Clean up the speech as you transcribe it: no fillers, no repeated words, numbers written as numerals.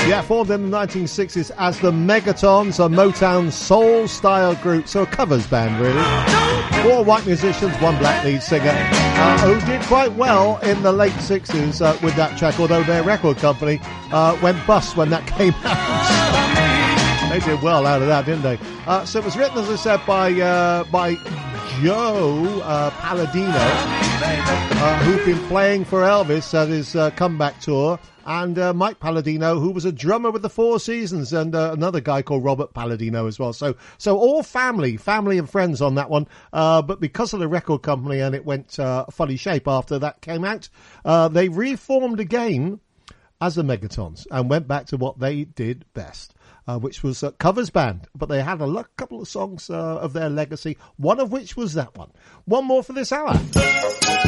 Yeah, formed in the 1960s as the Megatons, a Motown soul-style group, so a covers band, really. 4 white musicians, 1 black lead singer, who did quite well in the late 60s with that track, although their record company went bust when that came out. They did well out of that, didn't they? So it was written, as I said, by Joe Palladino, who'd been playing for Elvis at his comeback tour, and Mike Palladino, who was a drummer with the Four Seasons, and another guy called Robert Palladino as well. So all family and friends on that one. But because of the record company and it went funny shape after that came out, they reformed again as the Megatons and went back to what they did best. Which was a covers band, but they had a couple of songs of their legacy, one of which was that one. One more for this hour.